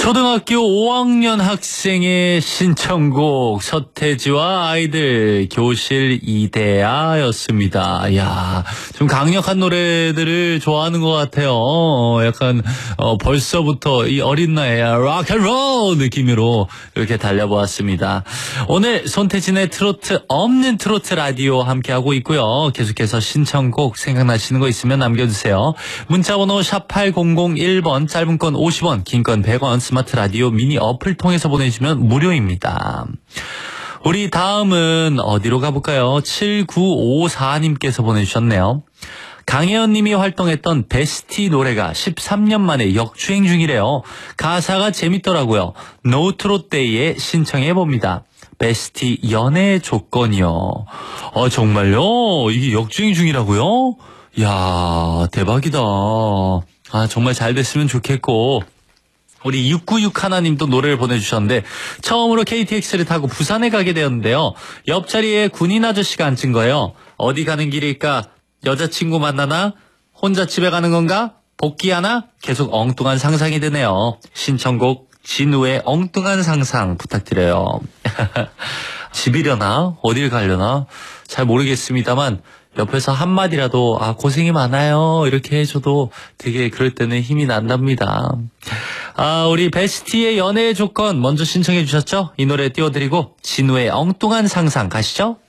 초등학교 5학년 학생의 신청곡 서태지와 아이들 교실 이대야였습니다. 이야, 좀 강력한 노래들을 좋아하는 것 같아요. 약간 벌써부터 이 어린 나이에 락앤롤 느낌으로 이렇게 달려보았습니다. 오늘 손태진의 트로트 없는 트로트 라디오 함께하고 있고요. 계속해서 신청곡 생각나시는 거 있으면 남겨주세요. 문자번호 샵8001번, 짧은 건 50원, 긴 건 100원, 스마트 라디오 미니 어플 통해서 보내주시면 무료입니다. 우리 다음은 어디로 가볼까요? 7954님께서 보내주셨네요. 강혜연 님이 활동했던 베스티 노래가 13년 만에 역주행 중이래요. 가사가 재밌더라고요. 노트롯데이에 신청해봅니다. 베스티 연애 조건이요. 정말요? 이게 역주행 중이라고요? 이야, 대박이다. 정말 잘 됐으면 좋겠고. 우리 696 하나님도 노래를 보내주셨는데, 처음으로 KTX를 타고 부산에 가게 되었는데요. 옆자리에 군인 아저씨가 앉은 거예요. 어디 가는 길일까? 여자친구 만나나? 혼자 집에 가는 건가? 복귀하나? 계속 엉뚱한 상상이 드네요. 신청곡 진우의 엉뚱한 상상 부탁드려요. 집이려나? 어딜 가려나? 잘 모르겠습니다만 옆에서 한마디라도 고생이 많아요 이렇게 해줘도 되게 그럴 때는 힘이 난답니다. 우리 베스티의 연애의 조건 먼저 신청해 주셨죠? 이 노래 띄워드리고 진우의 엉뚱한 상상 가시죠.